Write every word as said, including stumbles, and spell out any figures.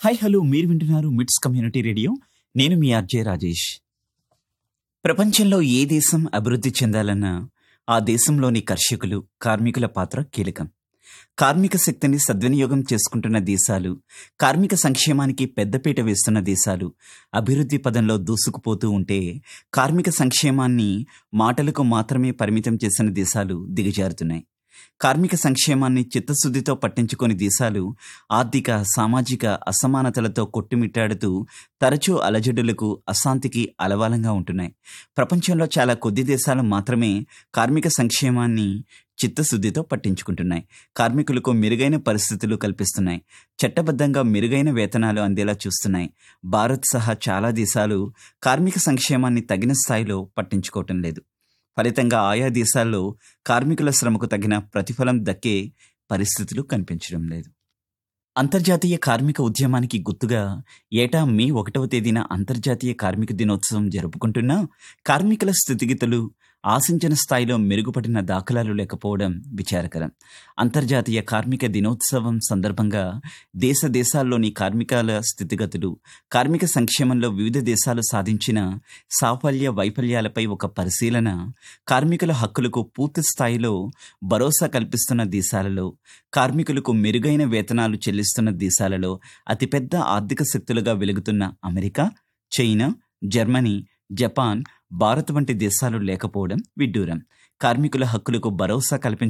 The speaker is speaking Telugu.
హాయ్ హలో మీరు వింటున్నారు మిట్స్ కమ్యూనిటీ రేడియో. నేను మీ ఆర్జే రాజేష్. ప్రపంచంలో ఏ దేశం అభివృద్ధి చెందాలన్నా ఆ దేశంలోని కర్షకులు, కార్మికుల పాత్ర కీలకం. కార్మిక శక్తిని సద్వినియోగం చేసుకుంటున్న దేశాలు, కార్మిక సంక్షేమానికి పెద్దపీట వేస్తున్న దేశాలు అభివృద్ధి పదంలో దూసుకుపోతూ ఉంటే, కార్మిక సంక్షేమాన్ని మాటలకు మాత్రమే పరిమితం చేసిన దేశాలు దిగజారుతున్నాయి. కార్మిక సంక్షేమాన్ని చిత్తశుద్ధితో పట్టించుకొని దేశాలు ఆర్థిక, సామాజిక అసమానతలతో కొట్టుమిట్టాడుతూ తరచూ అలజడులకు, అశాంతికి అలవాలంగా ఉంటున్నాయి. ప్రపంచంలో చాలా కొద్ది దేశాలు మాత్రమే కార్మిక సంక్షేమాన్ని చిత్తశుద్ధితో పట్టించుకుంటున్నాయి. కార్మికులకు మెరుగైన పరిస్థితులు కల్పిస్తున్నాయి. చట్టబద్ధంగా మెరుగైన వేతనాలు అందేలా చూస్తున్నాయి. భారత్ సహా చాలా దేశాలు కార్మిక సంక్షేమాన్ని తగిన స్థాయిలో పట్టించుకోవటం లేదు. ఫలితంగా ఆయా దేశాల్లో కార్మికుల శ్రమకు తగిన ప్రతిఫలం దక్కే పరిస్థితులు కనిపించడం లేదు. అంతర్జాతీయ కార్మిక ఉద్యమానికి గుర్తుగా ఏటా మే ఒకటవ తేదీన అంతర్జాతీయ కార్మిక దినోత్సవం జరుపుకుంటున్నా కార్మికుల స్థితిగతులు ఆశించిన స్థాయిలో మెరుగుపడిన దాఖలాలు లేకపోవడం విచారకరం. అంతర్జాతీయ కార్మిక దినోత్సవం సందర్భంగా దేశ దేశాల్లోని కార్మికుల స్థితిగతులు, కార్మిక సంక్షేమంలో వివిధ దేశాలు సాధించిన సాఫల్య వైఫల్యాలపై ఒక పరిశీలన, కార్మికుల హక్కులకు పూర్తి స్థాయిలో భరోసా కల్పిస్తున్న దేశాలలో, కార్మికులకు మెరుగైన వేతనాలు చెల్లిస్తున్న దేశాలలో అతిపెద్ద ఆర్థిక శక్తులుగా వెలుగుతున్న America, China, Germany, Japan, Bharat వంటి దేశాలు లేకపోవడం విడ్డూరం. కార్మికుల హక్కులకు భరోసా కల్పించ